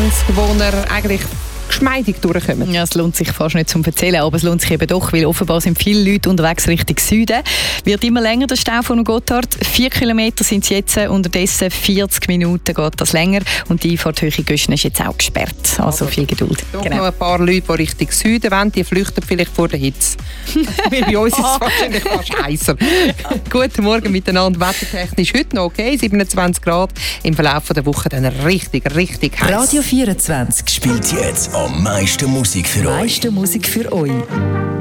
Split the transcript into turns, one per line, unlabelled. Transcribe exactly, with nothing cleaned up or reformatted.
vierundzwanzig, wo er eigentlich geschmeidig durchkommen.
Ja, es lohnt sich fast nicht zum Erzählen, aber es lohnt sich eben doch, weil offenbar sind viele Leute unterwegs Richtung Süden. Wird immer länger der Stau von Gotthard. Vier Kilometer sind es jetzt, unterdessen vierzig Minuten geht das länger und die Einfahrt Höhe Göschen ist jetzt auch gesperrt. Also viel Geduld.
Doch
Genau.
noch ein paar Leute, die Richtung Süden wollen, die flüchten vielleicht vor der Hitze. Weil bei uns ist es wahrscheinlich fast heißer. Guten Morgen miteinander. Wettertechnisch heute noch okay, siebenundzwanzig Grad. Im Verlauf der Woche dann richtig, richtig heiß.
Radio vierundzwanzig
spielt jetzt am meisten Musik für euch.
meiste Musik für euch.